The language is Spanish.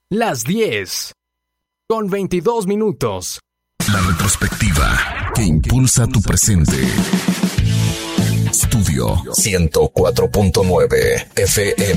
Las 10 con 22 minutos. La retrospectiva que impulsa tu presente. Estudio 104.9 FM.